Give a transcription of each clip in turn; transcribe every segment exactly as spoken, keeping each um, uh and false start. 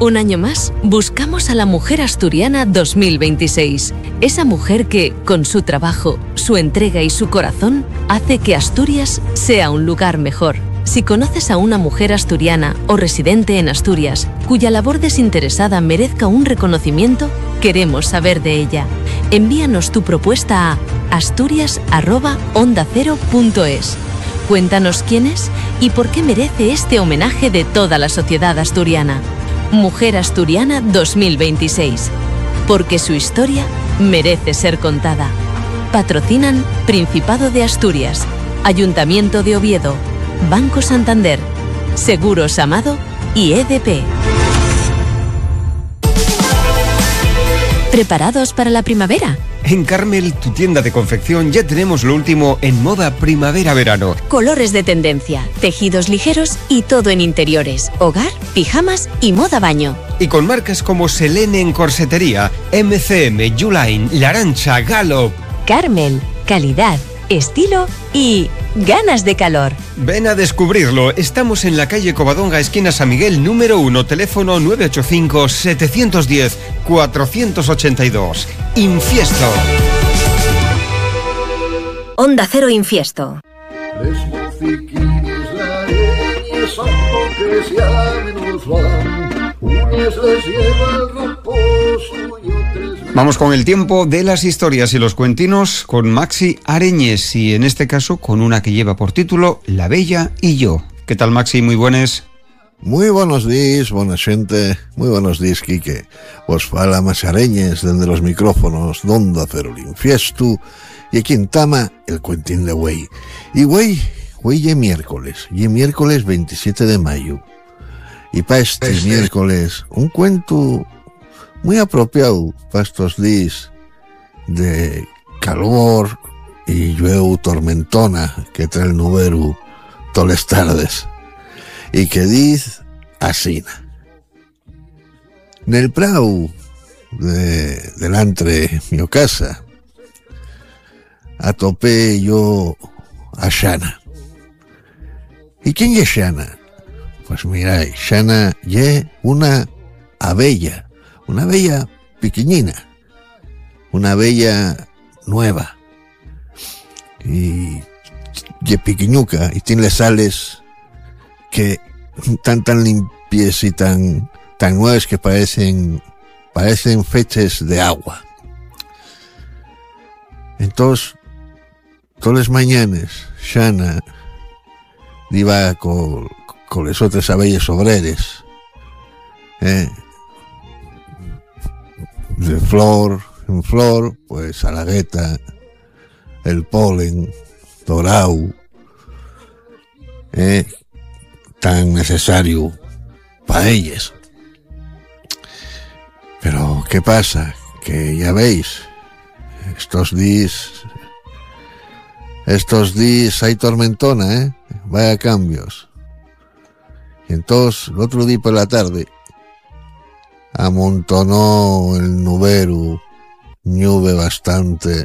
Un año más, buscamos a la mujer asturiana dos mil veintiséis. Esa mujer que, con su trabajo, su entrega y su corazón, hace que Asturias sea un lugar mejor. Si conoces a una mujer asturiana o residente en Asturias, cuya labor desinteresada merezca un reconocimiento, queremos saber de ella. Envíanos tu propuesta a asturias arroba onda cero punto es. Cuéntanos quién es y por qué merece este homenaje de toda la sociedad asturiana. Mujer Asturiana dos mil veintiséis. Porque su historia merece ser contada. Patrocinan Principado de Asturias, Ayuntamiento de Oviedo, Banco Santander, Seguros Amado y E D P. ¿Preparados para la primavera? En Carmel, tu tienda de confección, ya tenemos lo último en moda primavera-verano. Colores de tendencia, tejidos ligeros y todo en interiores, hogar, pijamas y moda baño. Y con marcas como Selene en corsetería, M C M, Uline, La Arancha, Gallop. Carmel, calidad, estilo y ganas de calor. Ven a descubrirlo. Estamos en la calle Covadonga, esquina San Miguel, número uno, teléfono nueve ocho cinco, siete uno cero, cuatro ocho dos. Infiesto. Onda Cero Infiesto. Vamos con el tiempo de las historias y los cuentinos con Maxi Areñes, y en este caso con una que lleva por título La Bella y yo. ¿Qué tal, Maxi? Muy buenas. Muy buenos días, buena gente. Muy buenos días, Quique. Os fala Maxi Areñes desde los micrófonos d'Onda Cero Infiesto, y aquí en Tama el cuentín de güey. Y güey, güey ye miércoles, ye miércoles veintisiete de mayo. Y para este este miércoles, un cuento muy apropiado para estos días de calor y llueve tormentona que trae el nubero todas las tardes, y que dice así: en el prau de, delante mi casa atopé yo a Xana. ¿Y quién es Xana? Pues mira, Xana ye una abella, una abella pequeñina, una abella nueva, y ye pequeñuca, y tiene las alas que tan tan limpias y tan tan nuevas que parecen parecen fechas de agua. Entonces, todas las mañanas Xana iba con con las otras abellas obreras, eh, de flor en flor, pues a la gueta, el polen dorado, eh, tan necesario para ellas. Pero ¿qué pasa? Que ya veis, estos días, estos días hay tormentona, eh, vaya cambios. Y entonces, el otro día por la tarde, amontonó el nubero, nube bastante,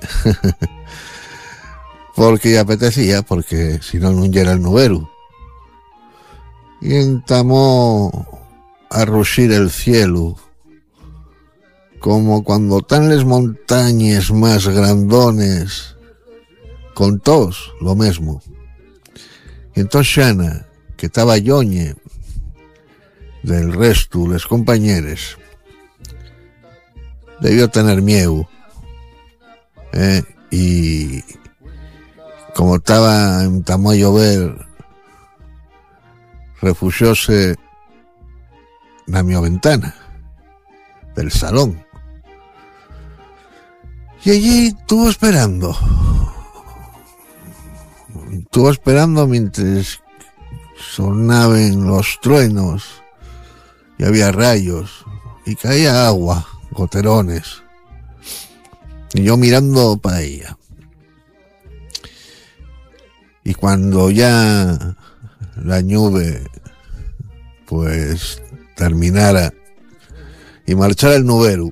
porque apetecía, porque si no, no era el nubero. Y entamó a ruxir el cielo, como cuando tan les montañas más grandones, con todos lo mismo. Y entonces Xana, que estaba yoñe del resto, les compañeros, debió tener miedo, ¿eh? Y como estaba entamó a llover, refugióse na mi ventana del salón, y allí estuvo esperando estuvo esperando mientras sonaban los truenos y había rayos y caía agua, goterones, y yo mirando para ella. Y cuando ya la nube pues terminara y marchara el nubero,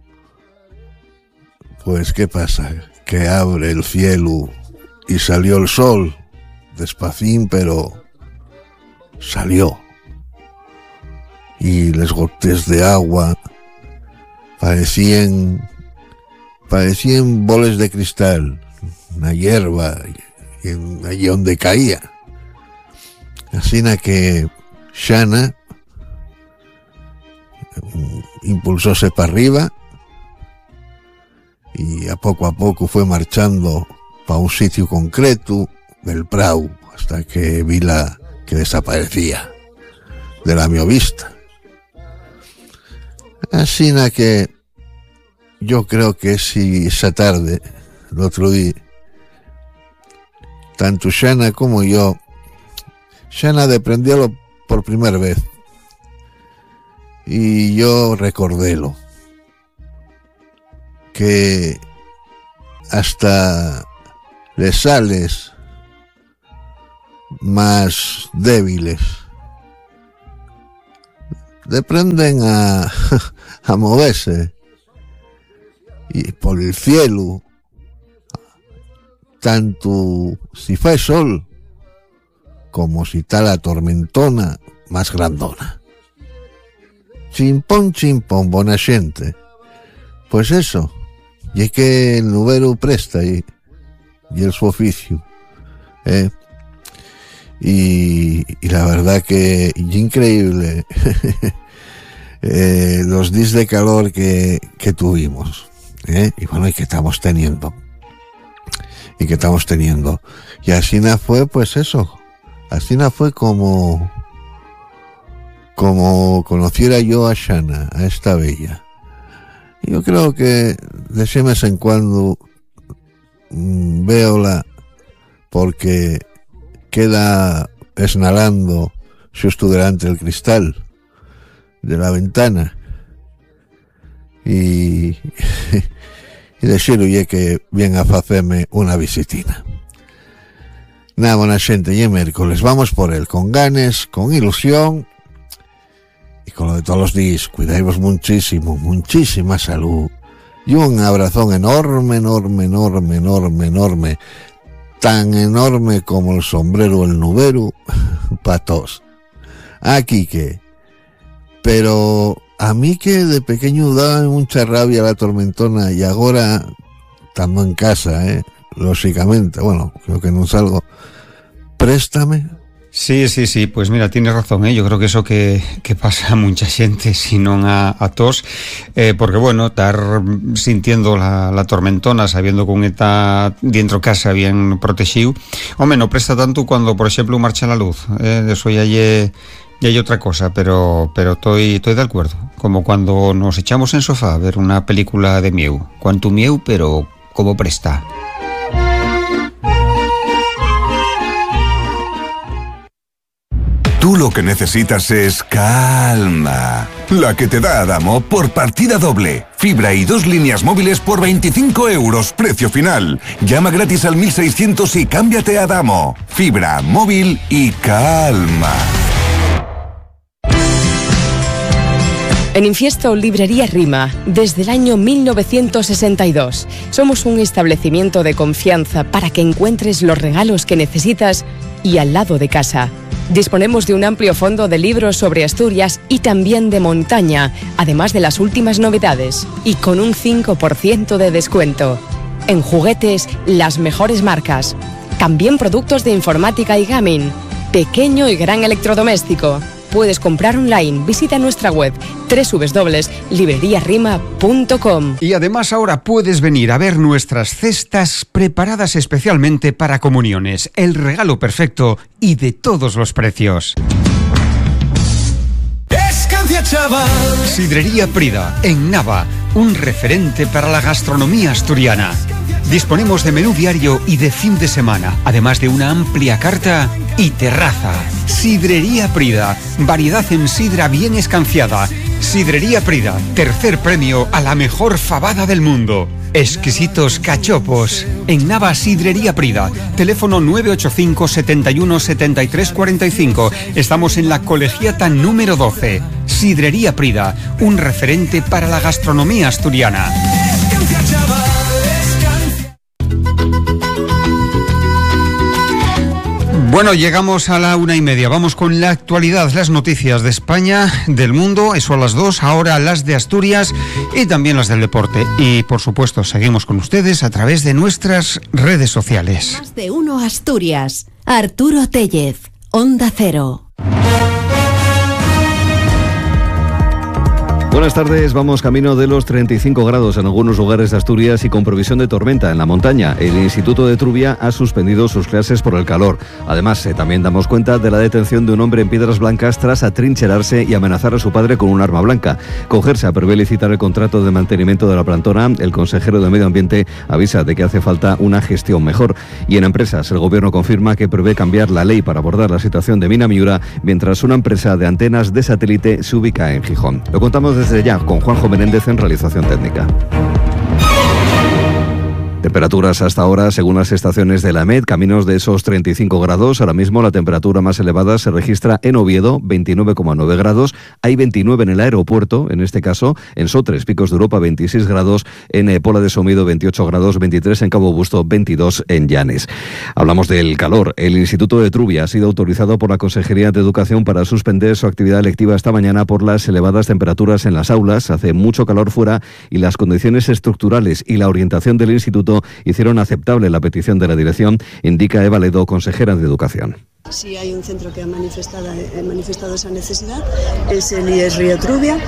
pues ¿qué pasa? Que abre el cielo y salió el sol, despacín, pero salió. y los gotes de agua parecían parecían boles de cristal, una hierba y allí donde caía. Así que Xana impulsóse para arriba y a poco a poco fue marchando para un sitio concreto del prau hasta que vi la que desaparecía de la mi vista. Así que yo creo que si esa tarde, el otro día, tanto Xana como yo, Xana desprendiólo por primera vez y yo recordélo, que hasta les sales más débiles aprenden a, a moverse y por el cielo, tanto si fue sol como si está la tormentona más grandona. Chimpón, chimpón, buena gente. Pues eso, y es que el nubero presta y, y el su oficio, ¿eh? Y, y la verdad que es increíble eh, los días de calor que, que tuvimos, ¿eh? Y bueno, y que estamos teniendo y que estamos teniendo y así na fue, pues eso, así na fue como como conociera yo a Xana, a esta bella. Y yo creo que de ese vez en cuando mmm, veola porque queda esnalando justo delante del cristal de la ventana y, y decirlo ye que viene a hacerme una visitina. Nada, buena gente, y miércoles vamos por él con ganes, con ilusión y con lo de todos los días. Cuidaos muchísimo, muchísima salud y un abrazón enorme, enorme, enorme, enorme, enorme, tan enorme como el sombrero el nubero pa' tos. Aquí que, pero a mí que de pequeño daba mucha rabia la tormentona y ahora estando en casa, eh, lógicamente, bueno, creo que no salgo, préstame. Sí, sí, sí, pues mira, tienes razón, ¿eh? Yo creo que eso que, que pasa a mucha gente, si non a, a tos, eh, porque bueno, estar sintiendo la, la tormentona, sabiendo que un está dentro de casa bien protegido, hombre, no presta tanto cuando, por ejemplo, marcha la luz, ¿eh? Eso ya hay, ya hay otra cosa, pero pero estoy, estoy de acuerdo, como cuando nos echamos en sofá a ver una película de mieu, cuanto mieu, pero como presta. Tú lo que necesitas es calma. La que te da Adamo por partida doble. Fibra y dos líneas móviles por veinticinco euros, precio final. Llama gratis al mil seiscientos y cámbiate a Adamo. Fibra, móvil y calma. En Infiesto, Librería Rima, desde el año mil novecientos sesenta y dos. Somos un establecimiento de confianza para que encuentres los regalos que necesitas y al lado de casa. Disponemos de un amplio fondo de libros sobre Asturias y también de montaña, además de las últimas novedades, y con un cinco por ciento de descuento. En juguetes, las mejores marcas. También productos de informática y gaming. Pequeño y gran electrodoméstico. Puedes comprar online. Visita nuestra web doble u doble u doble u punto librería rima punto com. Y además ahora puedes venir a ver nuestras cestas preparadas especialmente para comuniones. El regalo perfecto y de todos los precios. Escancia, chaval. Sidrería Prida, en Nava, un referente para la gastronomía asturiana. Disponemos de menú diario y de fin de semana, además de una amplia carta y terraza. Sidrería Prida, variedad en sidra bien escanciada. Sidrería Prida, tercer premio a la mejor fabada del mundo. Exquisitos cachopos. En Nava, Sidrería Prida. Teléfono nueve ocho cinco, setenta y uno, setenta y tres cuarenta y cinco. Estamos en la Colegiata número doce. Sidrería Prida, un referente para la gastronomía asturiana. Bueno, llegamos a la una y media. Vamos con la actualidad, las noticias de España, del mundo, eso a las dos, ahora las de Asturias y también las del deporte. Y, por supuesto, seguimos con ustedes a través de nuestras redes sociales. Más de uno Asturias. Arturo Tellez, Onda Cero. Buenas tardes, vamos camino de los treinta y cinco grados en algunos lugares de Asturias y con provisión de tormenta en la montaña. El Instituto de Trubia ha suspendido sus clases por el calor. Además, eh, también damos cuenta de la detención de un hombre en Piedras Blancas tras atrincherarse y amenazar a su padre con un arma blanca. Cogersa prevé licitar el contrato de mantenimiento de la plantona. El consejero de Medio Ambiente avisa de que hace falta una gestión mejor. Y en empresas, el gobierno confirma que prevé cambiar la ley para abordar la situación de Mina Miura, mientras una empresa de antenas de satélite se ubica en Gijón. Lo contamos desde Desde ya con Juanjo Menéndez en realización técnica. Temperaturas hasta ahora, según las estaciones de la EMET, caminos de esos treinta y cinco grados. Ahora mismo la temperatura más elevada se registra en Oviedo, veintinueve coma nueve grados. Hay veintinueve en el aeropuerto, en este caso, en Sotres, Picos de Europa, veintiséis grados. En eh, Pola de Somido, veintiocho grados, veintitrés en Cabo Busto, veintidós en Llanes. Hablamos del calor. El Instituto de Trubia ha sido autorizado por la Consejería de Educación para suspender su actividad lectiva esta mañana por las elevadas temperaturas en las aulas. Hace mucho calor fuera y las condiciones estructurales y la orientación del instituto hicieron aceptable la petición de la dirección, indica Eva Ledo, consejera de Educación. Sí, hay un centro que ha manifestado, ha manifestado esa necesidad, es el I E S Río Trubia,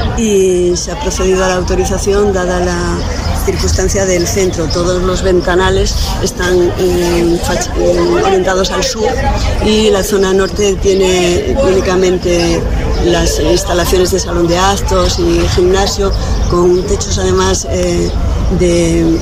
y se ha procedido a la autorización dada la circunstancia del centro. Todos los ventanales están eh, eh, orientados al sur y la zona norte tiene únicamente las instalaciones de salón de actos y gimnasio, con techos además eh, de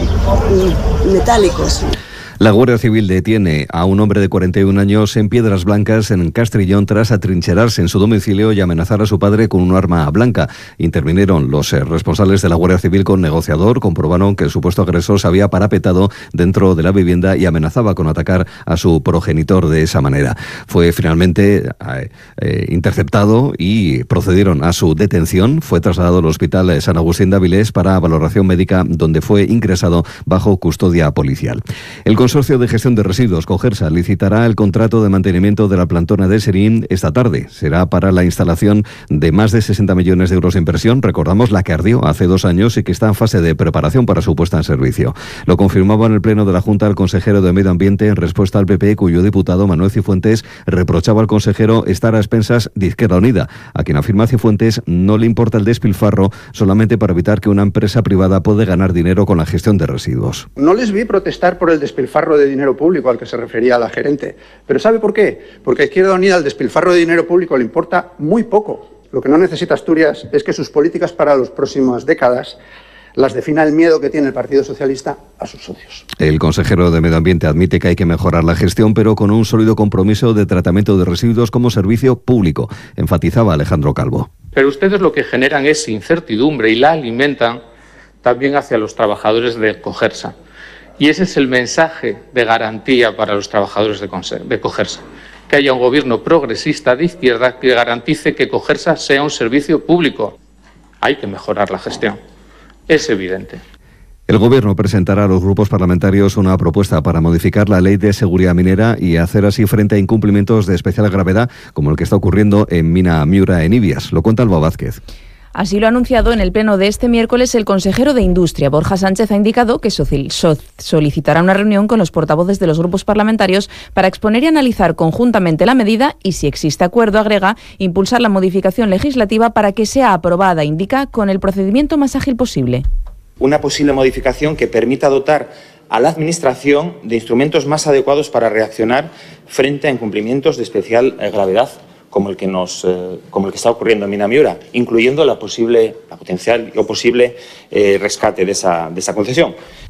metálicos. La Guardia Civil detiene a un hombre de cuarenta y un años en Piedras Blancas, en Castrillón, tras atrincherarse en su domicilio y amenazar a su padre con un arma blanca. Intervinieron los eh, responsables de la Guardia Civil con negociador, comprobaron que el supuesto agresor se había parapetado dentro de la vivienda y amenazaba con atacar a su progenitor de esa manera. Fue finalmente eh, eh, interceptado y procedieron a su detención. Fue trasladado al Hospital de San Agustín de Avilés para valoración médica, donde fue ingresado bajo custodia policial. El Consorcio de Gestión de Residuos, Cogersa, licitará el contrato de mantenimiento de la plantona de Serín esta tarde. Será para la instalación de más de sesenta millones de euros de inversión. Recordamos la que ardió hace dos años y que está en fase de preparación para su puesta en servicio. Lo confirmaba en el Pleno de la Junta el consejero de Medio Ambiente en respuesta al P P, cuyo diputado Manuel Cifuentes reprochaba al consejero estar a expensas de Izquierda Unida, a quien afirma Cifuentes no le importa el despilfarro solamente para evitar que una empresa privada puede ganar dinero con la gestión de residuos. No les vi protestar por el despilfarro de dinero público al que se refería la gerente. ¿Pero sabe por qué? Porque a Izquierda Unida el despilfarro de dinero público le importa muy poco. Lo que no necesita Asturias es que sus políticas para las próximas décadas las defina el miedo que tiene el Partido Socialista a sus socios. El consejero de Medio Ambiente admite que hay que mejorar la gestión, pero con un sólido compromiso de tratamiento de residuos como servicio público, enfatizaba Alejandro Calvo. Pero ustedes lo que generan es incertidumbre y la alimentan también hacia los trabajadores de Cogersa. Y ese es el mensaje de garantía para los trabajadores de Cogersa. Que haya un gobierno progresista de izquierda que garantice que Cogersa sea un servicio público. Hay que mejorar la gestión. Es evidente. El Gobierno presentará a los grupos parlamentarios una propuesta para modificar la Ley de Seguridad Minera y hacer así frente a incumplimientos de especial gravedad, como el que está ocurriendo en Mina Miura, en Ibias. Lo cuenta Alba Vázquez. Así lo ha anunciado en el pleno de este miércoles el consejero de Industria. Borja Sánchez ha indicado que solicitará una reunión con los portavoces de los grupos parlamentarios para exponer y analizar conjuntamente la medida y, si existe acuerdo, agrega, impulsar la modificación legislativa para que sea aprobada, indica, con el procedimiento más ágil posible. Una posible modificación que permita dotar a la Administración de instrumentos más adecuados para reaccionar frente a incumplimientos de especial gravedad, como el que nos, eh, como el que está ocurriendo en Mina Miura, incluyendo la posible, la potencial o posible eh, rescate de esa, de esa concesión.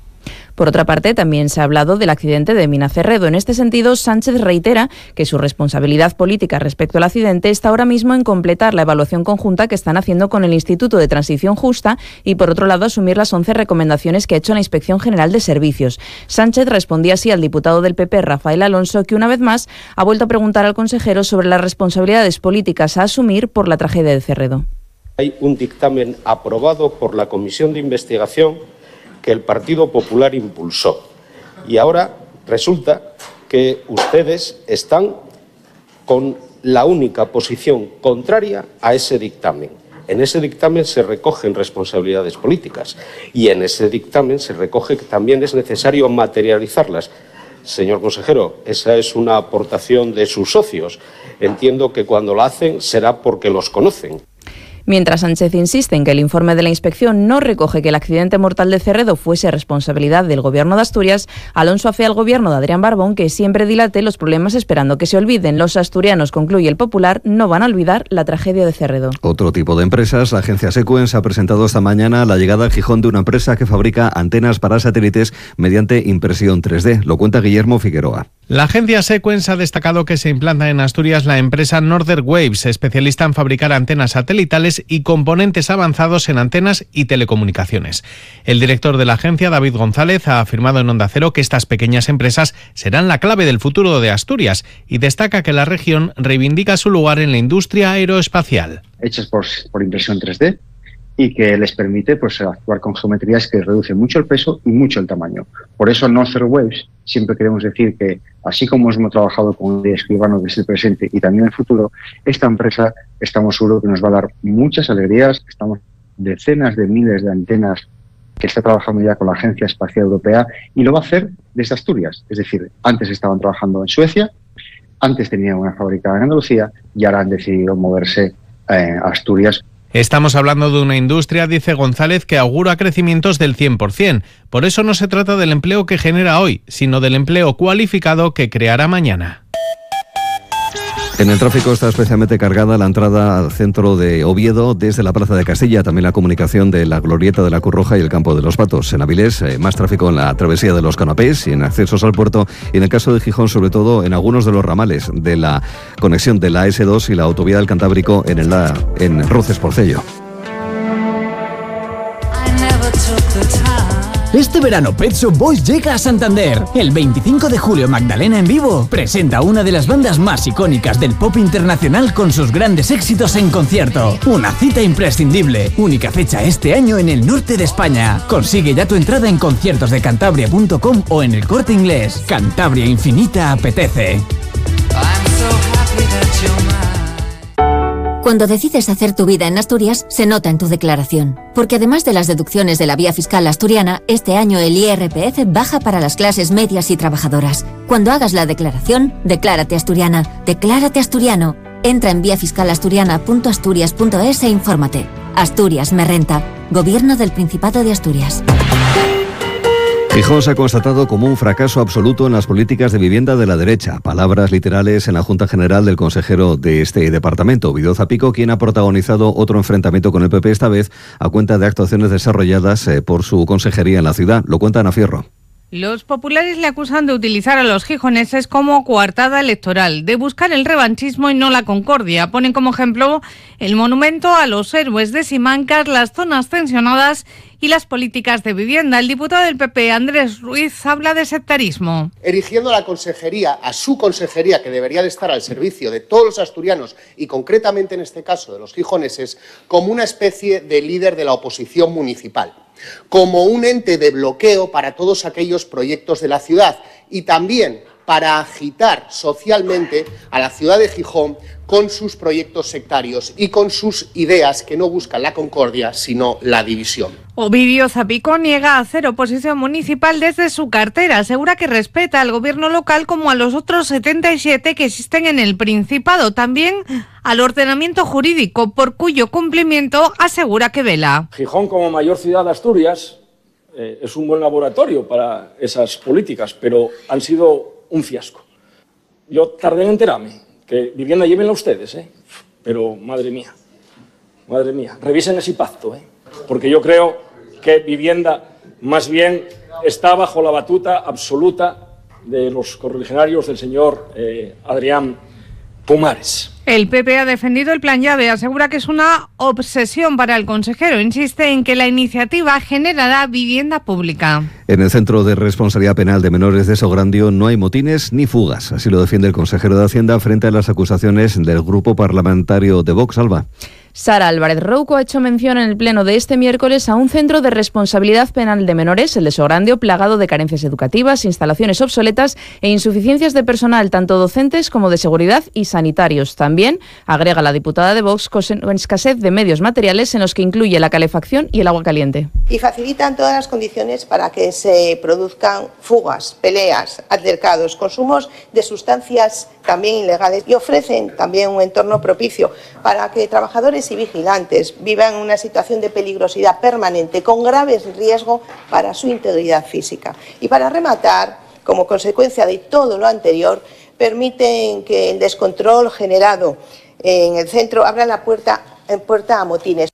Por otra parte, también se ha hablado del accidente de Mina Cerredo. En este sentido, Sánchez reitera que su responsabilidad política respecto al accidente está ahora mismo en completar la evaluación conjunta que están haciendo con el Instituto de Transición Justa y, por otro lado, asumir las once recomendaciones que ha hecho la Inspección General de Servicios. Sánchez respondía así al diputado del P P, Rafael Alonso, que una vez más ha vuelto a preguntar al consejero sobre las responsabilidades políticas a asumir por la tragedia de Cerredo. Hay un dictamen aprobado por la Comisión de Investigación que el Partido Popular impulsó. Y ahora resulta que ustedes están con la única posición contraria a ese dictamen. En ese dictamen se recogen responsabilidades políticas y en ese dictamen se recoge que también es necesario materializarlas. Señor consejero, esa es una aportación de sus socios. Entiendo que cuando la hacen será porque los conocen. Mientras Sánchez insiste en que el informe de la inspección no recoge que el accidente mortal de Cerredo fuese responsabilidad del Gobierno de Asturias, Alonso afea al Gobierno de Adrián Barbón que siempre dilate los problemas esperando que se olviden. Los asturianos, concluye el Popular, no van a olvidar la tragedia de Cerredo. Otro tipo de empresas, la agencia Sequens ha presentado esta mañana la llegada a Gijón de una empresa que fabrica antenas para satélites mediante impresión tres D. Lo cuenta Guillermo Figueroa. La agencia Sequens ha destacado que se implanta en Asturias la empresa Northern Waves, especialista en fabricar antenas satelitales y componentes avanzados en antenas y telecomunicaciones. El director de la agencia, David González, ha afirmado en Onda Cero que estas pequeñas empresas serán la clave del futuro de Asturias y destaca que la región reivindica su lugar en la industria aeroespacial. Hechas por, por impresión tres D y que les permite pues, actuar con geometrías que reducen mucho el peso y mucho el tamaño. Por eso Northern Waves siempre queremos decir que, así como hemos trabajado con el escribano desde el presente y también el futuro, esta empresa estamos seguros que nos va a dar muchas alegrías. Estamos decenas de miles de antenas que está trabajando ya con la Agencia Espacial Europea y lo va a hacer desde Asturias. Es decir, antes estaban trabajando en Suecia, antes tenían una fábrica en Andalucía y ahora han decidido moverse eh, a Asturias. Estamos hablando de una industria, dice González, que augura crecimientos del cien por ciento. Por eso no se trata del empleo que genera hoy, sino del empleo cualificado que creará mañana. En el tráfico está especialmente cargada la entrada al centro de Oviedo desde la Plaza de Castilla, también la comunicación de la Glorieta de la Cruz Roja y el Campo de los Patos. En Avilés, eh, más tráfico en la travesía de los Canapés y en accesos al puerto, y en el caso de Gijón, sobre todo en algunos de los ramales de la conexión de la A ese dos y la autovía del Cantábrico en, el, en Roces Porcello. Este verano Pet Shop Boys llega a Santander. El veinticinco de julio Magdalena en vivo presenta una de las bandas más icónicas del pop internacional con sus grandes éxitos en concierto. Una cita imprescindible. Única fecha este año en el norte de España. Consigue ya tu entrada en conciertos de cantabria punto com o en el Corte Inglés. Cantabria Infinita apetece. Cuando decides hacer tu vida en Asturias, se nota en tu declaración. Porque además de las deducciones de la vía fiscal asturiana, este año el I R P F baja para las clases medias y trabajadoras. Cuando hagas la declaración, declárate asturiana, declárate asturiano. Entra en vía fiscal asturiana punto asturias punto es e infórmate. Asturias me renta. Gobierno del Principado de Asturias. Gijón se ha constatado como un fracaso absoluto en las políticas de vivienda de la derecha. Palabras literales en la Junta General del consejero de este departamento, Vido Zapico, quien ha protagonizado otro enfrentamiento con el P P, esta vez a cuenta de actuaciones desarrolladas eh, por su consejería en la ciudad. Lo cuenta Ana Fierro. Los populares le acusan de utilizar a los gijoneses como coartada electoral, de buscar el revanchismo y no la concordia. Ponen como ejemplo el monumento a los héroes de Simancas, las zonas tensionadas y las políticas de vivienda. El diputado del P P, Andrés Ruiz, habla de sectarismo. Erigiendo a la consejería, a su consejería, que debería de estar al servicio de todos los asturianos y concretamente en este caso de los gijoneses, como una especie de líder de la oposición municipal, como un ente de bloqueo para todos aquellos proyectos de la ciudad y también para agitar socialmente a la ciudad de Gijón con sus proyectos sectarios y con sus ideas que no buscan la concordia, sino la división. Ovidio Zapico niega hacer oposición municipal desde su cartera. Asegura que respeta al gobierno local como a los otros setenta y siete que existen en el Principado. También al ordenamiento jurídico, por cuyo cumplimiento asegura que vela. Gijón, como mayor ciudad de Asturias, eh, es un buen laboratorio para esas políticas, pero han sido un fiasco. Yo tardé en enterarme. Que vivienda llévenla ustedes, ¿eh? Pero madre mía, madre mía, revisen ese pacto, ¿eh? Porque yo creo que vivienda más bien está bajo la batuta absoluta de los correligionarios del señor eh, Adrián Pumares. El P P ha defendido el plan llave, asegura que es una obsesión para el consejero. Insiste en que la iniciativa generará vivienda pública. En el Centro de Responsabilidad Penal de Menores de Sograndio no hay motines ni fugas. Así lo defiende el consejero de Hacienda frente a las acusaciones del grupo parlamentario de Vox. Alba. Sara Álvarez Rouco ha hecho mención en el pleno de este miércoles a un centro de responsabilidad penal de menores, el de Sograndio, plagado de carencias educativas, instalaciones obsoletas e insuficiencias de personal, tanto docentes como de seguridad y sanitarios. También, agrega la diputada de Vox, con escasez de medios materiales en los que incluye la calefacción y el agua caliente. Y facilitan todas las condiciones para que se produzcan fugas, peleas, altercados, consumos de sustancias también ilegales, y ofrecen también un entorno propicio para que trabajadores y vigilantes vivan una situación de peligrosidad permanente con graves riesgos para su integridad física. Y para rematar, como consecuencia de todo lo anterior, permiten que el descontrol generado en el centro abra la puerta, en puerta a motines.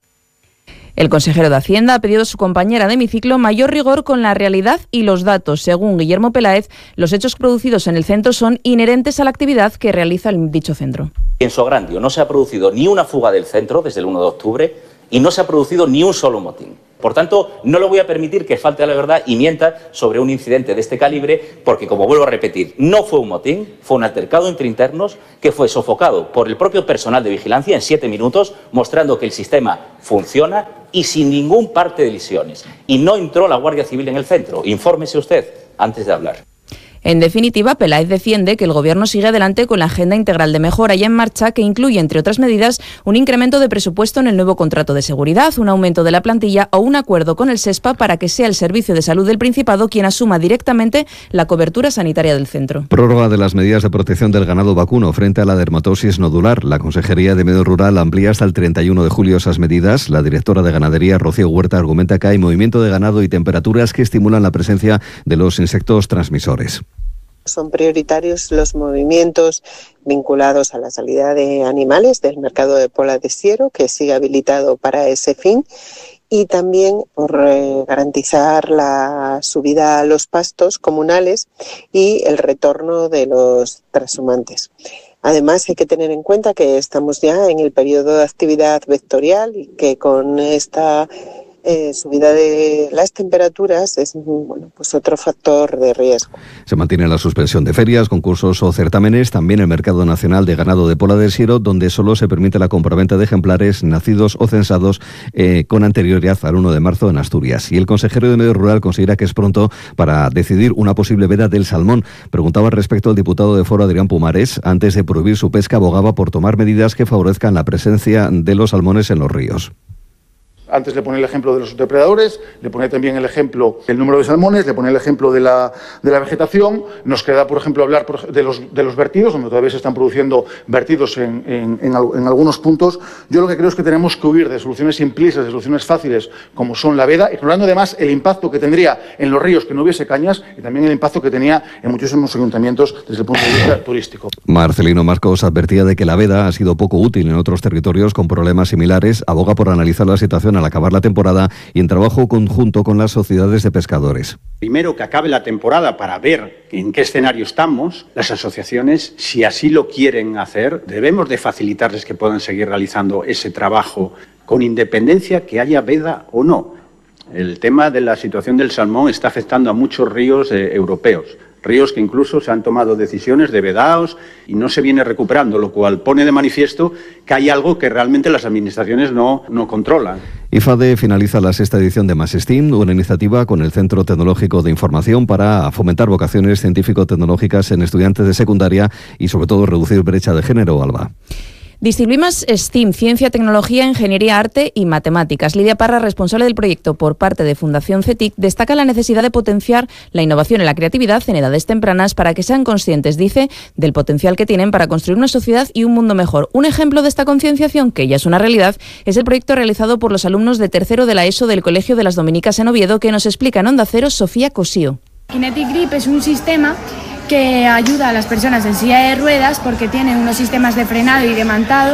El consejero de Hacienda ha pedido a su compañera de hemiciclo mayor rigor con la realidad y los datos. Según Guillermo Peláez, los hechos producidos en el centro son inherentes a la actividad que realiza el dicho centro. En Sograndio no se ha producido ni una fuga del centro desde el uno de octubre y no se ha producido ni un solo motín. Por tanto, no le voy a permitir que falte a la verdad y mienta sobre un incidente de este calibre, porque, como vuelvo a repetir, no fue un motín, fue un altercado entre internos que fue sofocado por el propio personal de vigilancia en siete minutos, mostrando que el sistema funciona y sin ningún parte de lesiones. Y no entró la Guardia Civil en el centro. Infórmese usted antes de hablar. En definitiva, Peláez defiende que el Gobierno sigue adelante con la agenda integral de mejora ya en marcha, que incluye, entre otras medidas, un incremento de presupuesto en el nuevo contrato de seguridad, un aumento de la plantilla o un acuerdo con el SESPA para que sea el Servicio de Salud del Principado quien asuma directamente la cobertura sanitaria del centro. Prórroga de las medidas de protección del ganado vacuno frente a la dermatosis nodular. La Consejería de Medio Rural amplía hasta el treinta y uno de julio esas medidas. La directora de Ganadería, Rocío Huerta, argumenta que hay movimiento de ganado y temperaturas que estimulan la presencia de los insectos transmisores. Son prioritarios los movimientos vinculados a la salida de animales del mercado de Pola de Siero, que sigue habilitado para ese fin, y también por eh, garantizar la subida a los pastos comunales y el retorno de los trashumantes. Además, hay que tener en cuenta que estamos ya en el periodo de actividad vectorial y que con esta Eh, subida de las temperaturas es bueno, pues otro factor de riesgo. Se mantiene la suspensión de ferias, concursos o certámenes, también el mercado nacional de ganado de Pola de Siero, donde solo se permite la compraventa de ejemplares nacidos o censados eh, con anterioridad al uno de marzo en Asturias. Y el consejero de Medio Rural considera que es pronto para decidir una posible veda del salmón. Preguntaba al respecto al diputado de Foro, Adrián Pumares. Antes de prohibir su pesca, abogaba por tomar medidas que favorezcan la presencia de los salmones en los ríos. Antes le ponía el ejemplo de los depredadores, le ponía también el ejemplo del número de salmones, le ponía el ejemplo de la, de la vegetación. Nos queda, por ejemplo, hablar de los, de los vertidos, donde todavía se están produciendo vertidos en, en, en, en algunos puntos. Yo lo que creo es que tenemos que huir de soluciones simplistas, de soluciones fáciles, como son la veda, ignorando además el impacto que tendría en los ríos que no hubiese cañas y también el impacto que tenía en muchísimos ayuntamientos desde el punto de vista turístico. Marcelino Marcos advertía de que la veda ha sido poco útil en otros territorios con problemas similares. Aboga por analizar la situación al acabar la temporada y en trabajo conjunto con las sociedades de pescadores. Primero que acabe la temporada para ver en qué escenario estamos. Las asociaciones, si así lo quieren hacer, debemos de facilitarles que puedan seguir realizando ese trabajo con independencia que haya veda o no. El tema de la situación del salmón está afectando a muchos ríos eh, europeos. Ríos que incluso se han tomado decisiones de vedados y no se viene recuperando, lo cual pone de manifiesto que hay algo que realmente las administraciones no, no controlan. IFADE finaliza la sexta edición de MASSTEAM, una iniciativa con el Centro Tecnológico de Información para fomentar vocaciones científico-tecnológicas en estudiantes de secundaria y sobre todo reducir brecha de género, Alba. Disciplinas STEAM, Ciencia, Tecnología, Ingeniería, Arte y Matemáticas. Lidia Parra, responsable del proyecto por parte de Fundación CETIC, destaca la necesidad de potenciar la innovación y la creatividad en edades tempranas para que sean conscientes, dice, del potencial que tienen para construir una sociedad y un mundo mejor. Un ejemplo de esta concienciación, que ya es una realidad, es el proyecto realizado por los alumnos de tercero de la ESO del Colegio de las Dominicas en Oviedo, que nos explica en Onda Cero Sofía Cosío. Kinetic Grip es un sistema que ayuda a las personas en silla de ruedas porque tiene unos sistemas de frenado y de mantado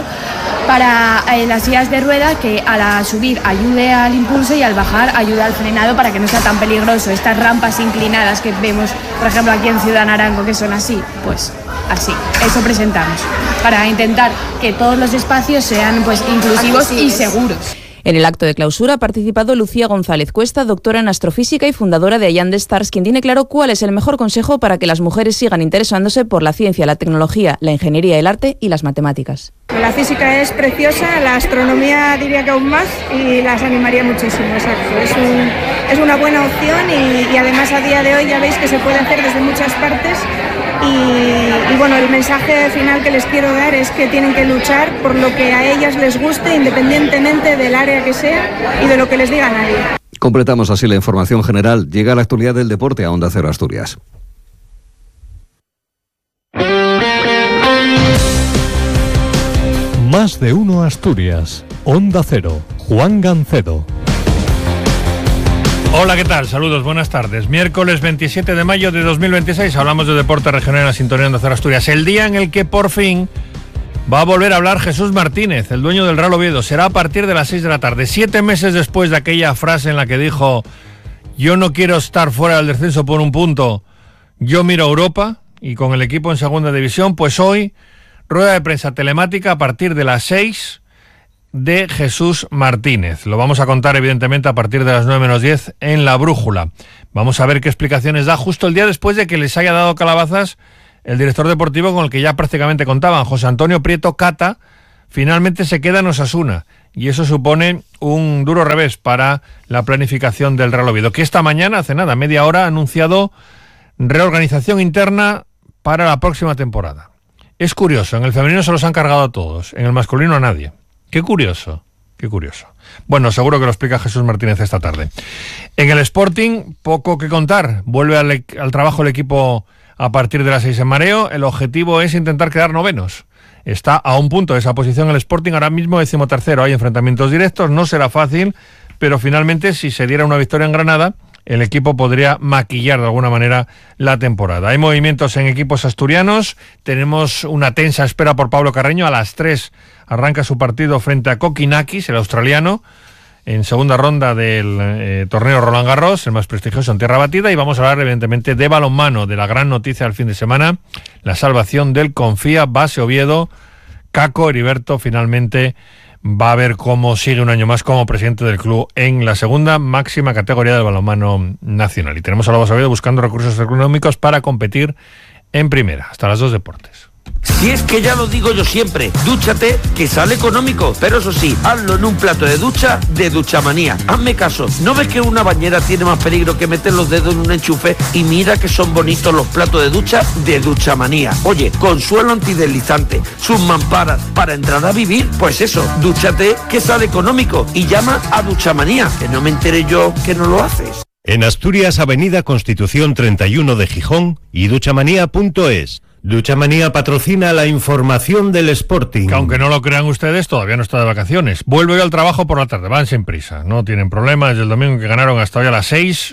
para eh, las sillas de ruedas que al subir ayude al impulso y al bajar ayuda al frenado para que no sea tan peligroso. Estas rampas inclinadas que vemos, por ejemplo, aquí en Ciudad Naranjo, que son así, pues así. Eso presentamos para intentar que todos los espacios sean pues inclusivos y seguros. En el acto de clausura ha participado Lucía González Cuesta, doctora en astrofísica y fundadora de Allande Stars, quien tiene claro cuál es el mejor consejo para que las mujeres sigan interesándose por la ciencia, la tecnología, la ingeniería, el arte y las matemáticas. La física es preciosa, la astronomía diría que aún más, y las animaría muchísimo, exacto. Es, un, es una buena opción y, y además a día de hoy ya veis que se puede hacer desde muchas partes y, y bueno, el mensaje final que les quiero dar es que tienen que luchar por lo que a ellas les guste, independientemente del área que sea y de lo que les diga nadie. Completamos así la información general. Llega la actualidad del deporte a Onda Cero Asturias. Más de uno Asturias. Onda Cero. Juan Gancedo. Hola, ¿qué tal? Saludos, buenas tardes. Miércoles veintisiete de mayo de dos mil veintiséis, hablamos de deporte regional en la sintonía de Onda Cero Asturias. El día en el que por fin va a volver a hablar Jesús Martínez, el dueño del Real Oviedo. Será a partir de las seis de la tarde, siete meses después de aquella frase en la que dijo: yo no quiero estar fuera del descenso por un punto, yo miro a Europa, y con el equipo en segunda división. Pues hoy, rueda de prensa telemática a partir de las seis de Jesús Martínez. Lo vamos a contar evidentemente a partir de las nueve menos diez en La Brújula. Vamos a ver qué explicaciones da justo el día después de que les haya dado calabazas el director deportivo con el que ya prácticamente contaban, José Antonio Prieto Cata. Finalmente se queda en Osasuna y eso supone un duro revés para la planificación del Real Oviedo, que esta mañana, hace nada, media hora, ha anunciado reorganización interna para la próxima temporada. Es curioso, en el femenino se los han cargado a todos, en el masculino a nadie. Qué curioso, qué curioso. Bueno, seguro que lo explica Jesús Martínez esta tarde. En el Sporting, poco que contar. Vuelve al, al trabajo el equipo a partir de las seis en mareo. El objetivo es intentar quedar novenos. Está a un punto de esa posición el Sporting, ahora mismo decimotercero. Hay enfrentamientos directos, no será fácil, pero finalmente, si se diera una victoria en Granada, el equipo podría maquillar de alguna manera la temporada. Hay movimientos en equipos asturianos. Tenemos una tensa espera por Pablo Carreño. A las tres arranca su partido frente a Kokinakis, el australiano, en segunda ronda del eh, torneo Roland Garros, el más prestigioso en tierra batida. Y vamos a hablar evidentemente de balonmano, de la gran noticia del fin de semana, la salvación del Confía Base Oviedo. Caco Heriberto finalmente va a ver cómo sigue un año más como presidente del club en la segunda máxima categoría del balonmano nacional. Y tenemos a la Base Oviedo buscando recursos económicos para competir en primera. Hasta las dos, deportes. Si es que ya lo digo yo siempre, dúchate, que sale económico, pero eso sí, hazlo en un plato de ducha de Duchamanía. Hazme caso, ¿no ves que una bañera tiene más peligro que meter los dedos en un enchufe? Y mira que son bonitos los platos de ducha de Duchamanía. Oye, con suelo antideslizante, sus mamparas, para entrar a vivir, pues eso, dúchate, que sale económico, y llama a Duchamanía, que no me enteré yo que no lo haces. En Asturias, Avenida Constitución treinta y uno de Gijón y duchamanía punto es. Duchamanía patrocina la información del Sporting. Que aunque no lo crean ustedes, todavía no está de vacaciones. Vuelve hoy al trabajo por la tarde, van sin prisa, no tienen problema. Desde el domingo que ganaron hasta hoy a las seis,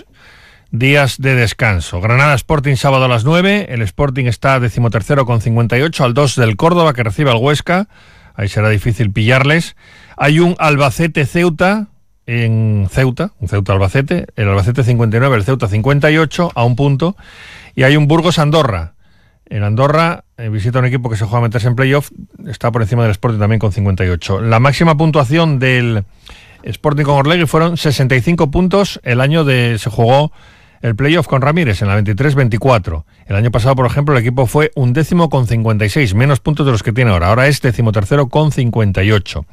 días de descanso. Granada Sporting sábado a las nueve, el Sporting está decimotercero con cincuenta y ocho, al dos del Córdoba que recibe al Huesca, ahí será difícil pillarles. Hay un Albacete-Ceuta en Ceuta, un Ceuta-Albacete, el Albacete cincuenta y nueve, el Ceuta cincuenta y ocho, a un punto, y hay un Burgos-Andorra. En Andorra eh, visita un equipo que se juega a meterse en playoff, está por encima del Sporting también con cincuenta y ocho. La máxima puntuación del Sporting con Orlegui fueron sesenta y cinco puntos el año de se jugó el playoff con Ramírez, en la veintitrés veinticuatro. El año pasado, por ejemplo, el equipo fue un décimo con cincuenta y seis, menos puntos de los que tiene ahora. Ahora es decimotercero con cincuenta y ocho.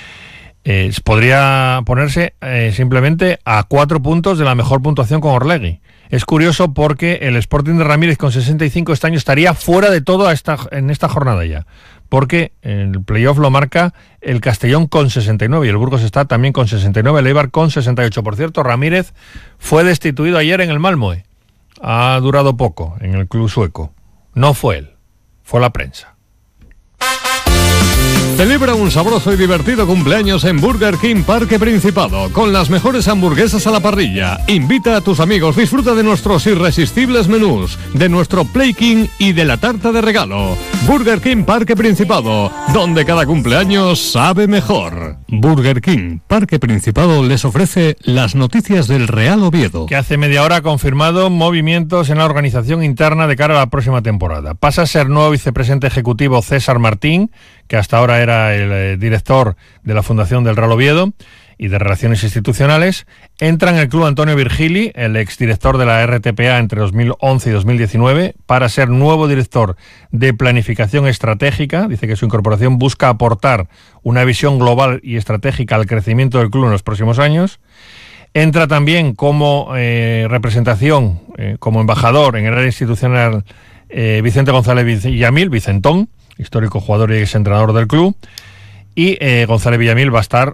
Eh, podría ponerse eh, simplemente a cuatro puntos de la mejor puntuación con Orlegui. Es curioso porque el Sporting de Ramírez con sesenta y cinco este año estaría fuera de todo a esta, en esta jornada ya, porque el playoff lo marca el Castellón con sesenta y nueve y el Burgos está también con sesenta y nueve, el Eibar con sesenta y ocho. Por cierto, Ramírez fue destituido ayer en el Malmö. Ha durado poco en el club sueco. No fue él, fue la prensa. Celebra un sabroso y divertido cumpleaños en Burger King Parque Principado, con las mejores hamburguesas a la parrilla. Invita a tus amigos, disfruta de nuestros irresistibles menús, de nuestro Play King y de la tarta de regalo. Burger King Parque Principado, donde cada cumpleaños sabe mejor. Burger King Parque Principado les ofrece las noticias del Real Oviedo. Que hace media hora ha confirmado movimientos en la organización interna de cara a la próxima temporada. Pasa a ser nuevo vicepresidente ejecutivo César Martín, que hasta ahora era el eh, director de la Fundación del Real Oviedo y de Relaciones Institucionales. Entra en el club Antonio Virgili, el exdirector de la R T P A entre dos mil once y dos mil diecinueve, para ser nuevo director de Planificación Estratégica. Dice que su incorporación busca aportar una visión global y estratégica al crecimiento del club en los próximos años. Entra también como eh, representación, eh, como embajador en el área institucional, eh, Vicente González Villamil, Vicentón, histórico jugador y exentrenador del club. Y eh, González Villamil va a estar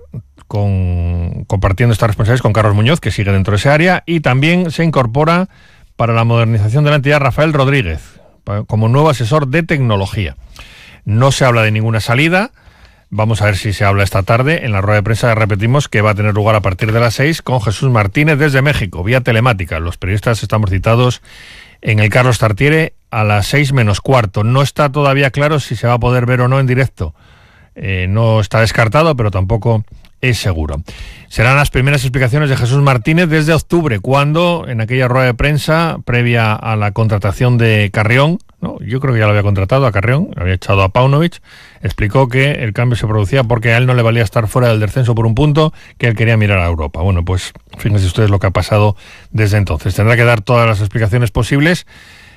Con, compartiendo estas responsabilidades con Carlos Muñoz, que sigue dentro de ese área, y también se incorpora para la modernización de la entidad Rafael Rodríguez, como nuevo asesor de tecnología. No se habla de ninguna salida, vamos a ver si se habla esta tarde. En la rueda de prensa repetimos que va a tener lugar a partir de las seis con Jesús Martínez desde México, vía telemática. Los periodistas estamos citados en el Carlos Tartiere a las seis menos cuarto. No está todavía claro si se va a poder ver o no en directo. Eh, no está descartado, pero tampoco es seguro. Serán las primeras explicaciones de Jesús Martínez desde octubre, cuando en aquella rueda de prensa previa a la contratación de Carrión, ¿no? Yo creo que ya lo había contratado a Carrión, lo había echado a Paunovic, explicó que el cambio se producía porque a él no le valía estar fuera del descenso por un punto, que él quería mirar a Europa. Bueno, pues fíjense ustedes lo que ha pasado desde entonces. Tendrá que dar todas las explicaciones posibles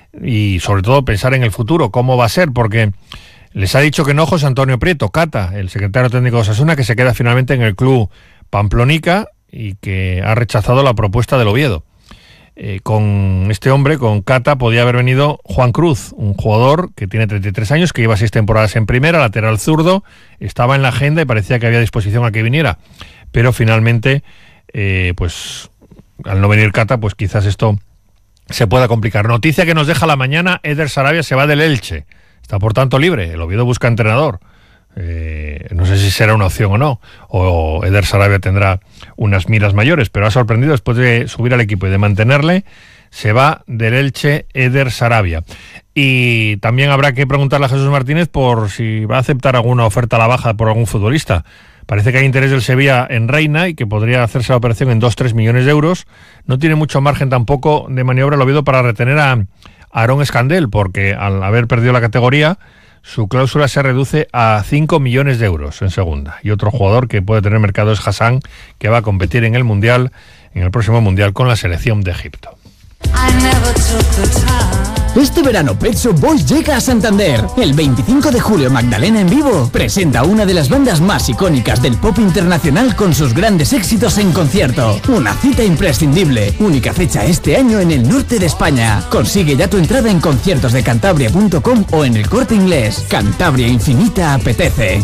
y sobre todo pensar en el futuro, cómo va a ser, porque les ha dicho que no José Antonio Prieto, Cata, el secretario técnico de Osasuna, que se queda finalmente en el club Pamplonica y que ha rechazado la propuesta del Oviedo. Eh, con este hombre, con Cata, podía haber venido Juan Cruz, un jugador que tiene treinta y tres años, que lleva seis temporadas en primera, lateral zurdo, estaba en la agenda y parecía que había disposición a que viniera. Pero finalmente, eh, pues al no venir Cata, pues quizás esto se pueda complicar. Noticia que nos deja la mañana: Eder Sarabia se va del Elche. Está por tanto libre, el Oviedo busca entrenador. Eh, no sé si será una opción o no, o Eder Sarabia tendrá unas miras mayores, pero ha sorprendido después de subir al equipo y de mantenerle. Se va del Elche Eder Sarabia. Y también habrá que preguntarle a Jesús Martínez por si va a aceptar alguna oferta a la baja por algún futbolista. Parece que hay interés del Sevilla en Reina y que podría hacerse la operación en dos a tres millones de euros. No tiene mucho margen tampoco de maniobra el Oviedo para retener a Aarón Escandel, porque al haber perdido la categoría, su cláusula se reduce a cinco millones de euros en segunda. Y otro jugador que puede tener mercado es Hassan, que va a competir en el Mundial, en el próximo Mundial con la selección de Egipto. Este verano Pet Shop Boys llega a Santander. El veinticinco de julio Magdalena en Vivo presenta una de las bandas más icónicas del pop internacional con sus grandes éxitos en concierto. Una cita imprescindible. Única fecha este año en el norte de España. Consigue ya tu entrada en conciertos de cantabria punto com o en el Corte Inglés. Cantabria Infinita apetece.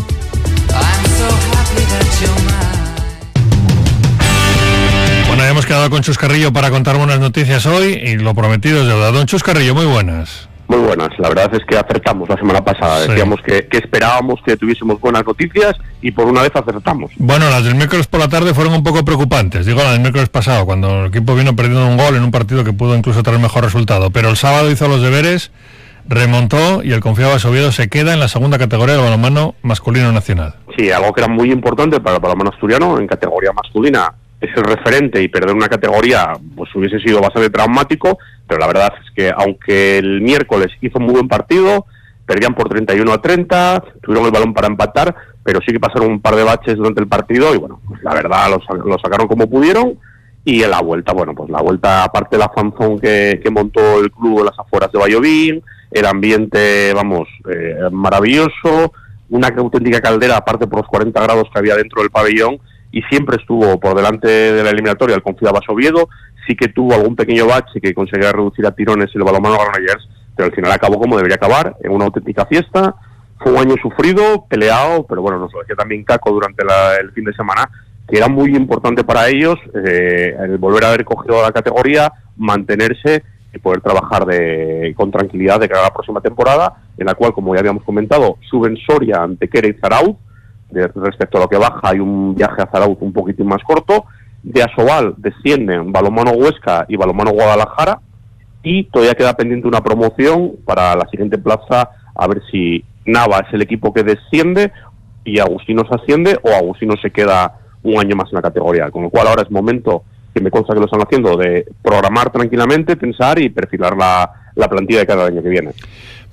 Bueno, hemos quedado con Chus Carrillo para contar buenas noticias hoy y lo prometido es deuda. Don Chus Carrillo, muy buenas. Muy buenas, la verdad es que acertamos la semana pasada, sí. Decíamos que, que esperábamos que tuviésemos buenas noticias y por una vez acertamos. Bueno, las del miércoles por la tarde fueron un poco preocupantes, digo las del miércoles pasado, cuando el equipo vino perdiendo un gol en un partido que pudo incluso traer mejor resultado, pero el sábado hizo los deberes, remontó y el confiado Oviedo se queda en la segunda categoría del balonmano masculino nacional. Sí, algo que era muy importante para el balonmano asturiano en categoría masculina. Es el referente y perder una categoría pues hubiese sido bastante traumático, pero la verdad es que aunque el miércoles hizo un muy buen partido, perdían por treinta y uno a treinta, tuvieron el balón para empatar, pero sí que pasaron un par de baches durante el partido y bueno, pues la verdad lo, lo sacaron como pudieron. Y en la vuelta, bueno, pues la vuelta, aparte de la fanzón que, que montó el club en las afueras de Vallovín, el ambiente, vamos, eh, maravilloso, una auténtica caldera, aparte por los cuarenta grados que había dentro del pabellón, y siempre estuvo por delante de la eliminatoria el confiado Oviedo. Sí que tuvo algún pequeño bache que conseguía reducir a tirones el balonmano Granollers, pero al final acabó como debería acabar, en una auténtica fiesta. Fue un año sufrido, peleado, pero bueno, nos lo decía también Caco durante la, el fin de semana, que era muy importante para ellos eh, el volver a haber cogido la categoría, mantenerse y poder trabajar de, con tranquilidad de cara a la próxima temporada, en la cual, como ya habíamos comentado, suben Soria, Antequera y Zarauz. De, respecto a lo que baja, hay un viaje a Zarauz un poquitín más corto. De Asobal descienden Balonmano Huesca y Balonmano Guadalajara, y todavía queda pendiente una promoción para la siguiente plaza, a ver si Nava es el equipo que desciende y Agustinos asciende, o Agustinos se queda un año más en la categoría, con lo cual ahora es momento, que me consta que lo están haciendo, de programar tranquilamente, pensar y perfilar la, la plantilla de cada año que viene.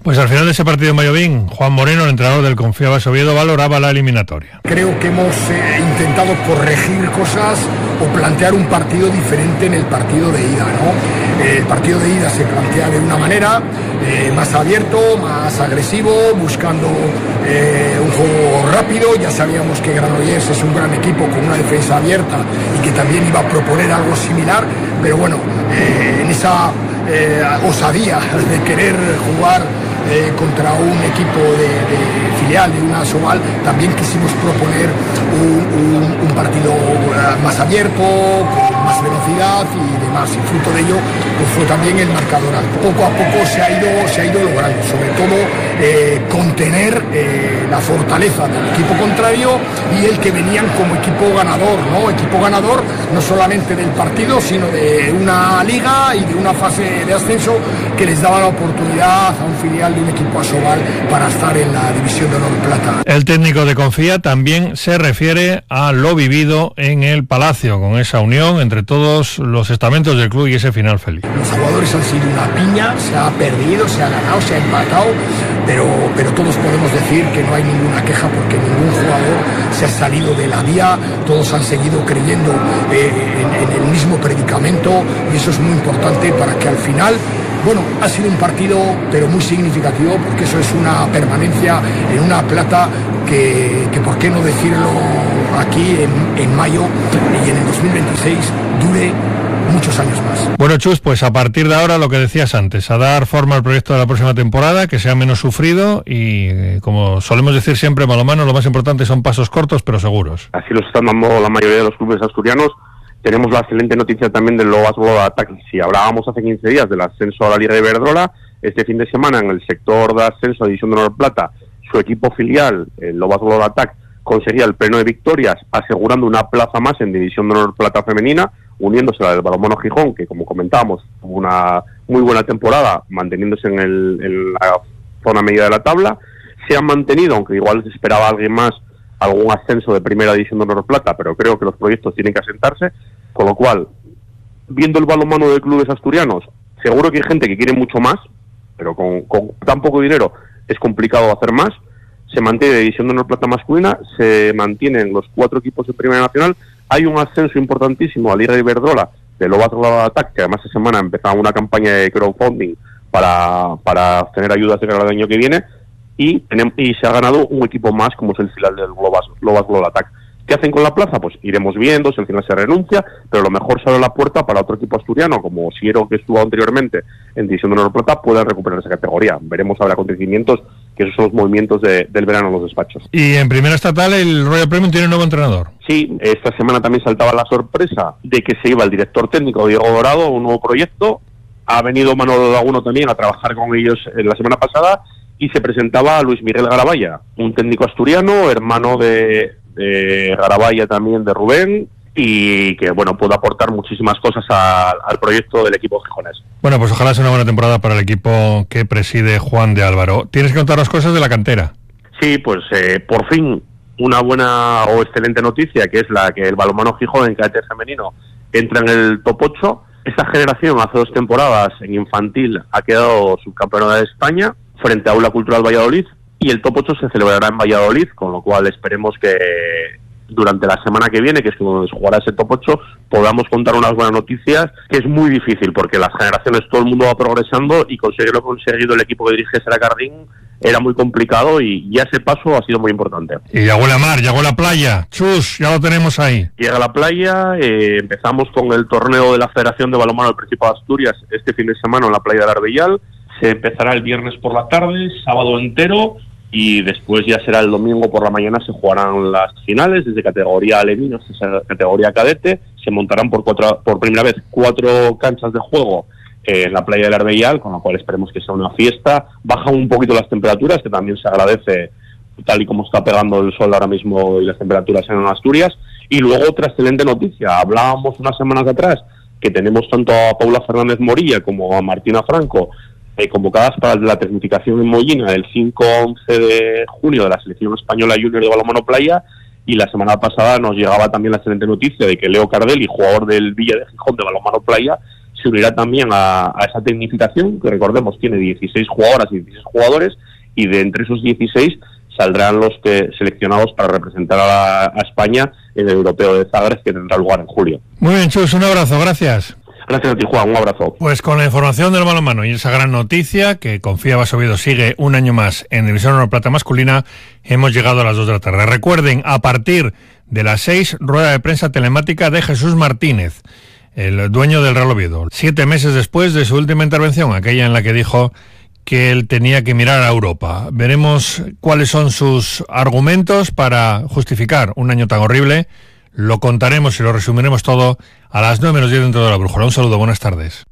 Pues al final de ese partido en Valladolid, Juan Moreno, el entrenador del Confiabas Oviedo, valoraba la eliminatoria. Creo que hemos eh, intentado corregir cosas o plantear un partido diferente en el partido de ida, ¿no? El partido de ida se plantea de una manera eh, más abierto, más agresivo, buscando eh, un juego rápido. Ya sabíamos que Granollers es un gran equipo con una defensa abierta y que también iba a proponer algo similar, pero bueno, eh, en esa eh, osadía de querer jugar Eh, contra un equipo de, de filial de una Soval, también quisimos proponer un, un, un partido uh, más abierto, con más velocidad y demás, y fruto de ello pues fue también el marcador alto. Poco a poco se ha ido, se ha ido logrando, sobre todo eh, contener eh, la fortaleza del equipo contrario y el que venían como equipo ganador, ¿no? Equipo ganador no solamente del partido, sino de una liga y de una fase de ascenso que les daba la oportunidad a un filial de un equipo asobal para estar en la división de honor plata. El técnico de Confía también se refiere a lo vivido en el Palacio, con esa unión entre todos los estamentos del club y ese final feliz. Los jugadores han sido una piña, se ha perdido, se ha ganado, se ha empatado, pero, pero todos podemos decir que no hay ninguna queja porque ningún jugador se ha salido de la vía, todos han seguido creyendo eh, en, en el mismo predicamento y eso es muy importante para que al final, bueno, ha sido un partido pero muy significativo porque eso es una permanencia en una plata que, que por qué no decirlo aquí en, en mayo y en el dos mil veintiséis dure muchos años más. Bueno, Chus, pues a partir de ahora lo que decías antes, a dar forma al proyecto de la próxima temporada, que sea menos sufrido y eh, como solemos decir siempre, balonmano, lo más importante son pasos cortos pero seguros. Así los están dando la mayoría de los clubes asturianos. Tenemos la excelente noticia también del Lobas Globa Ataque. Si hablábamos hace quince días del ascenso a la Liga de Iberdrola, este fin de semana en el sector de ascenso a División de Honor Plata, su equipo filial, el Lobas Globa Ataque, conseguía el pleno de victorias, asegurando una plaza más en División de Honor Plata femenina, uniéndose a la del Balonmano Gijón, que como comentábamos, tuvo una muy buena temporada, manteniéndose en, el, en la zona media de la tabla. Se han mantenido, aunque igual se esperaba alguien más, algún ascenso de primera división de Honor Plata, pero creo que los proyectos tienen que asentarse, con lo cual, viendo el balonmano de clubes asturianos, seguro que hay gente que quiere mucho más, pero con, con tan poco dinero es complicado hacer más. Se mantiene división de Honor Plata masculina, se mantienen los cuatro equipos de Primera Nacional, hay un ascenso importantísimo a Liga de Iberdrola de Lobas Globa Ataque, que además esta semana empezaba una campaña de crowdfunding para, para tener ayudas de cara al año que viene, y, tenemos, y se ha ganado un equipo más como es el filial del Lobas, Lobas Globa Ataque. ¿Qué hacen con la plaza? Pues iremos viendo si al final se renuncia, pero lo mejor se abre la puerta para otro equipo asturiano, como Siero, que estuvo anteriormente en División de Honor Plata, puedan recuperar esa categoría. Veremos ahora acontecimientos, que esos son los movimientos de, del verano en los despachos. Y en Primera Estatal el Royal Premium tiene un nuevo entrenador. Sí, esta semana también saltaba la sorpresa de que se iba el director técnico Diego Dorado a un nuevo proyecto. Ha venido Manolo Laguno también a trabajar con ellos la semana pasada y se presentaba a Luis Miguel Garabaya, un técnico asturiano, hermano de... de Garabaya también, de Rubén, y que bueno puede aportar muchísimas cosas a, al proyecto del equipo gijonés. Bueno, pues ojalá sea una buena temporada para el equipo que preside Juan de Álvaro. Tienes que contar las cosas de la cantera. Sí, pues eh, por fin una buena o excelente noticia, que es la que el balonmano Gijón en cadete femenino entra en el top ocho. Esta generación hace dos temporadas en infantil ha quedado subcampeona de España frente a Aula Cultural Valladolid, y el top ocho se celebrará en Valladolid, con lo cual esperemos que durante la semana que viene, que es cuando se jugará ese top ocho, podamos contar unas buenas noticias, que es muy difícil, porque las generaciones, todo el mundo va progresando, y conseguir lo conseguido el equipo que dirige Sara Cardín era muy complicado, y ya ese paso ha sido muy importante. Y llegó la mar, llegó la playa. Chus, ya lo tenemos ahí. Llega la playa, eh, empezamos con el torneo de la Federación de Balonmano del Principado de Asturias este fin de semana en la playa de Arbellal. Se empezará el viernes por la tarde, sábado entero, y después ya será el domingo por la mañana, se jugarán las finales desde categoría alevino hasta categoría cadete. Se montarán por cuatro, por primera vez cuatro canchas de juego eh, en la playa del Arbellal, con lo cual esperemos que sea una fiesta. Bajan un poquito las temperaturas, que también se agradece tal y como está pegando el sol ahora mismo y las temperaturas en Asturias. Y luego otra excelente noticia, hablábamos unas semanas atrás que tenemos tanto a Paula Fernández Morilla como a Martina Franco Eh, convocadas para la tecnificación en Mollina del cinco a once de junio de la selección española junior de balonmano playa, y la semana pasada nos llegaba también la excelente noticia de que Leo Cardelli, jugador del Villa de Gijón de balonmano playa, se unirá también a, a esa tecnificación, que recordemos tiene dieciséis jugadoras y dieciséis jugadores, y de entre esos dieciséis saldrán los que seleccionados para representar a, la, a España en el Europeo de Zagreb, que tendrá lugar en julio. Muy bien, Chus, un abrazo, gracias. Gracias a ti, Juan, un abrazo. Pues con la información del balonmano y esa gran noticia, que Confía Basovido sigue un año más en División Honor Plata masculina, hemos llegado a las dos de la tarde. Recuerden, a partir de las seis, rueda de prensa telemática de Jesús Martínez, el dueño del Real Oviedo, siete meses después de su última intervención, aquella en la que dijo que él tenía que mirar a Europa. Veremos cuáles son sus argumentos para justificar un año tan horrible. Lo contaremos y lo resumiremos todo a las nueve menos diez dentro de la brújula. Un saludo, buenas tardes.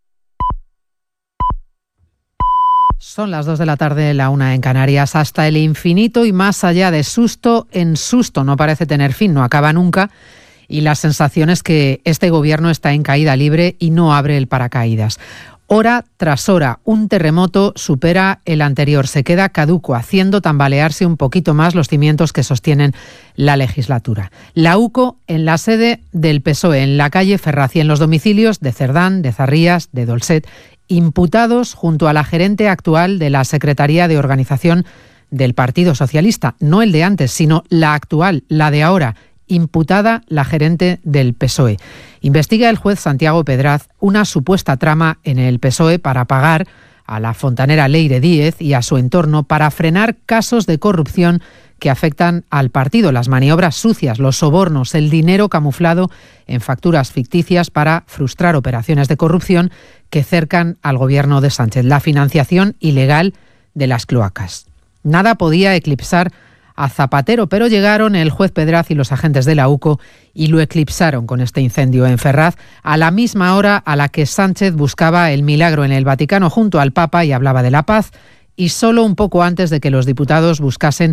Son las dos de la tarde, la una en Canarias. Hasta el infinito y más allá, de susto en susto. No parece tener fin, no acaba nunca. Y la sensación es que este gobierno está en caída libre y no abre el paracaídas. Hora tras hora, un terremoto supera el anterior, se queda caduco, haciendo tambalearse un poquito más los cimientos que sostienen la legislatura. La U C O en la sede del P S O E, en la calle Ferraz, y en los domicilios de Cerdán, de Zarrías, de Dolcet, imputados junto a la gerente actual de la Secretaría de Organización del Partido Socialista, no el de antes, sino la actual, la de ahora, imputada la gerente del P S O E. Investiga el juez Santiago Pedraz una supuesta trama en el P S O E para pagar a la fontanera Leire Díez y a su entorno para frenar casos de corrupción que afectan al partido, las maniobras sucias, los sobornos, el dinero camuflado en facturas ficticias para frustrar operaciones de corrupción que cercan al gobierno de Sánchez, la financiación ilegal de las cloacas. Nada podía eclipsar a Zapatero, pero llegaron el juez Pedraz y los agentes de la U C O y lo eclipsaron con este incendio en Ferraz a la misma hora a la que Sánchez buscaba el milagro en el Vaticano junto al Papa y hablaba de la paz, y solo un poco antes de que los diputados buscasen